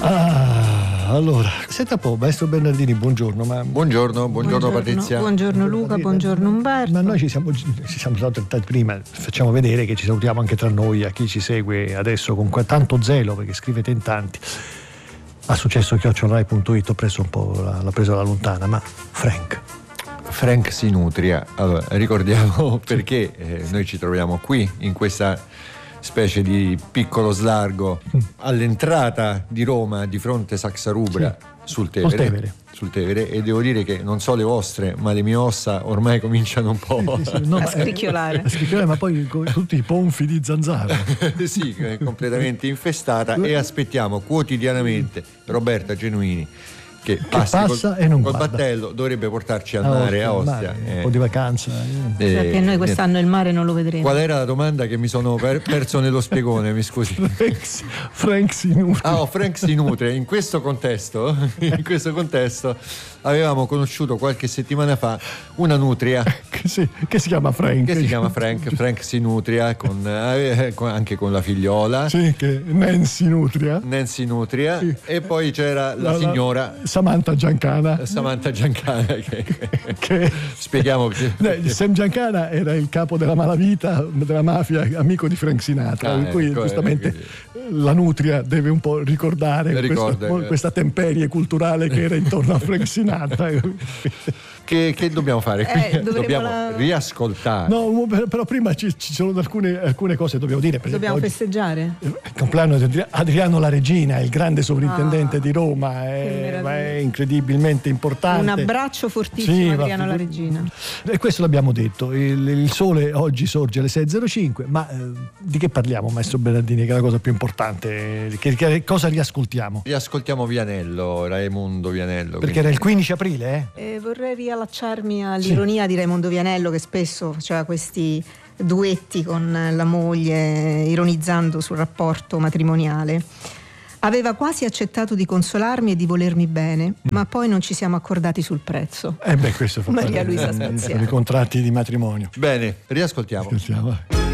Allora, senta un po', maestro Bernardini, buongiorno. Buongiorno Patrizia. Buongiorno Luca, buongiorno Umberto. Ma noi ci siamo salutati prima, facciamo vedere che ci salutiamo anche tra noi, a chi ci segue adesso con tanto zelo, perché scrivete in tanti. A successo@rai.it, ho preso un po', l'ha presa alla lontana, ma Frank Sinutria. Allora, ricordiamo perché noi ci troviamo qui in questa specie di piccolo slargo all'entrata di Roma, di fronte Saxa Rubra, sul Tevere, e devo dire che non so le vostre, ma le mie ossa ormai cominciano un po' a scricchiolare, ma poi con tutti i ponfi di zanzara. Sì, completamente infestata, e aspettiamo quotidianamente Roberta Genuini che passa e non col guarda. Battello, dovrebbe portarci al mare, a Ostia. Un po' di vacanza. Perché noi quest'anno il mare non lo vedremo. Qual era la domanda che mi sono perso nello spiegone, mi scusi? Frank Sinutria. Frank Sinutria. In questo contesto avevamo conosciuto qualche settimana fa una nutria che si chiama Frank. Frank Sinutria, anche con la figliola. Sì, che Nancy Nutria. Sì. E poi c'era la signora Samantha Giancana che spieghiamo Sam Giancana era il capo della malavita, della mafia, amico di Frank Sinatra, per cui giustamente la nutria deve un po' ricordare questa temperie culturale che era intorno a Frank Sinatra. Che dobbiamo fare? Dobbiamo riascoltare. No, però prima ci sono alcune cose che dobbiamo dire. Dobbiamo festeggiare il compleanno di Adriano La Regina, il grande sovrintendente di Roma, è incredibilmente importante. Un abbraccio fortissimo a Adriano La Regina. E questo l'abbiamo detto, il sole oggi sorge alle 6.05, ma di che parliamo, maestro Bernardini, che è la cosa più importante? Che cosa riascoltiamo? Riascoltiamo Raimondo Vianello. Perché era il 15 aprile, vorrei riallacciarmi all'ironia di Raimondo Vianello, che spesso faceva questi duetti con la moglie ironizzando sul rapporto matrimoniale. Aveva quasi accettato di consolarmi e di volermi bene, ma poi non ci siamo accordati sul prezzo. Questo fa Maria Luisa Spaziale. I contratti di matrimonio. Bene, riascoltiamo.